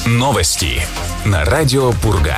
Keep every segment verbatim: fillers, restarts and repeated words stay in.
Новости на радио Пурга.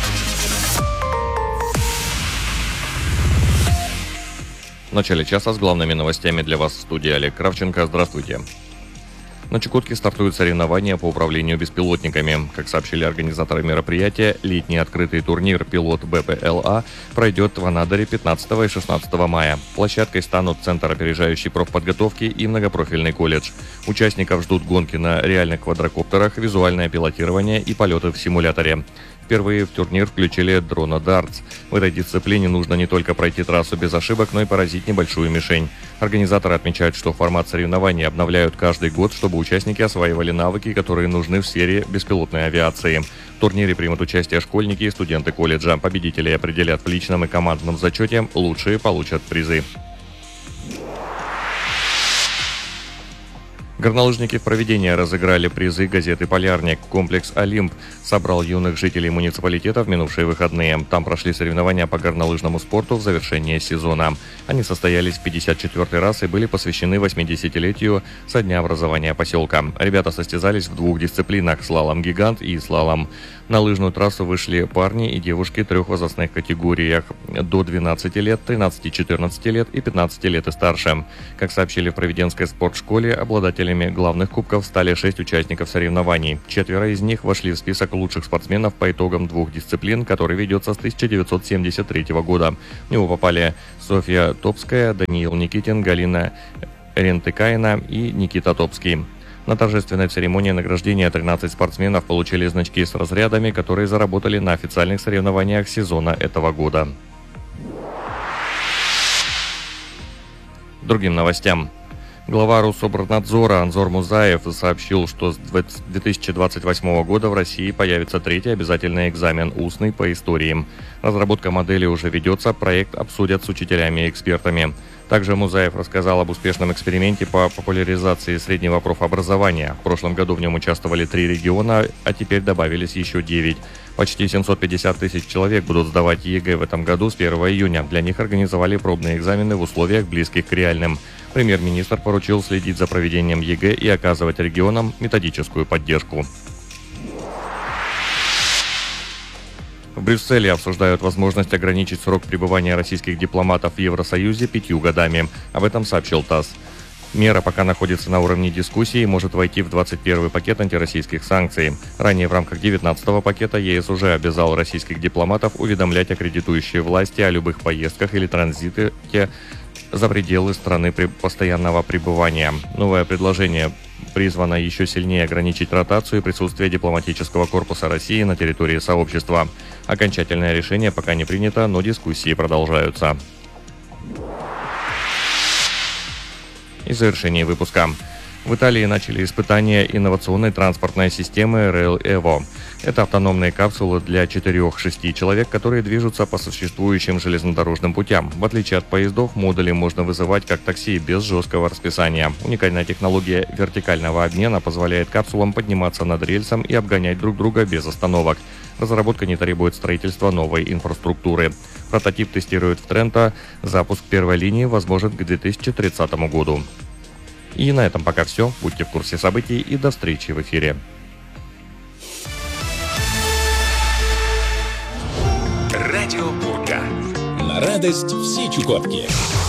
В начале часа с главными новостями для вас в студии Олег Кравченко. Здравствуйте. На Чукотке стартуют соревнования по управлению беспилотниками. Как сообщили организаторы мероприятия, летний открытый турнир «Пилот БПЛА» пройдет в Анадыре пятнадцатого и шестнадцатого мая. Площадкой станут Центр опережающей профподготовки и многопрофильный колледж. Участников ждут гонки на реальных квадрокоптерах, визуальное пилотирование и полеты в симуляторе. Впервые в турнир включили дрона «Дартс». В этой дисциплине нужно не только пройти трассу без ошибок, но и поразить небольшую мишень. Организаторы отмечают, что формат соревнований обновляют каждый год, чтобы участники осваивали навыки, которые нужны в сфере беспилотной авиации. В турнире примут участие школьники и студенты колледжа. Победителей определят в личном и командном зачете, лучшие получат призы. Горнолыжники в проведении разыграли призы газеты «Полярник». Комплекс «Олимп» собрал юных жителей муниципалитета в минувшие выходные. Там прошли соревнования по горнолыжному спорту в завершении сезона. Они состоялись в пятьдесят четвёртый раз и были посвящены восьмидесятилетию со дня образования поселка. Ребята состязались в двух дисциплинах – слалом-гигант и слалом. На лыжную трассу вышли парни и девушки в трех возрастных категориях – до двенадцати лет, тринадцати-четырнадцати лет и пятнадцати лет и старше. Как сообщили в Провиденской спортшколе, обладателями главных кубков стали шесть участников соревнований. Четверо из них вошли в список лучших спортсменов по итогам двух дисциплин, который ведется с тысяча девятьсот семьдесят третьего года. В него попали Софья Топская, Даниил Никитин, Галина Рентыкаина и Никита Топский. На торжественной церемонии награждения тринадцать спортсменов получили значки с разрядами, которые заработали на официальных соревнованиях сезона этого года. Другим новостям. Глава Рособорнадзора Анзор Музаев сообщил, что с две тысячи двадцать восьмого года в России появится третий обязательный экзамен устный по истории. Разработка модели уже ведется, проект обсудят с учителями и экспертами. Также Музаев рассказал об успешном эксперименте по популяризации среднего профобразования. В прошлом году в нем участвовали три региона, а теперь добавились еще девять. Почти семьсот пятьдесят тысяч человек будут сдавать ЕГЭ в этом году с первого июня. Для них организовали пробные экзамены в условиях, близких к реальным. Премьер-министр поручил следить за проведением ЕГЭ и оказывать регионам методическую поддержку. В Брюсселе обсуждают возможность ограничить срок пребывания российских дипломатов в Евросоюзе пятью годами. Об этом сообщил ТАСС. Мера пока находится на уровне дискуссии и может войти в двадцать первый пакет антироссийских санкций. Ранее в рамках девятнадцатого пакета ЕС уже обязал российских дипломатов уведомлять аккредитующие власти о любых поездках или транзите за пределы страны постоянного пребывания. Новое предложение призвано еще сильнее ограничить ротацию и присутствие дипломатического корпуса России на территории сообщества. Окончательное решение пока не принято, но дискуссии продолжаются. И завершение выпуска. В Италии начали испытания инновационной транспортной системы Rail Evo. Это автономные капсулы для четырёх-шести человек, которые движутся по существующим железнодорожным путям. В отличие от поездов, модули можно вызывать как такси без жесткого расписания. Уникальная технология вертикального обмена позволяет капсулам подниматься над рельсом и обгонять друг друга без остановок. Разработка не требует строительства новой инфраструктуры. Прототип тестируют в Тренто. Запуск первой линии возможен к две тысячи тридцатому году. И на этом пока все. Будьте в курсе событий и до встречи в эфире. Радио Пурга. На радость всей Чукотки.